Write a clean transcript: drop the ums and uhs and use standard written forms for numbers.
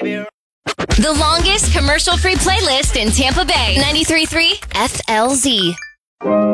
The longest commercial-free playlist in Tampa Bay. 93.3 FLZ.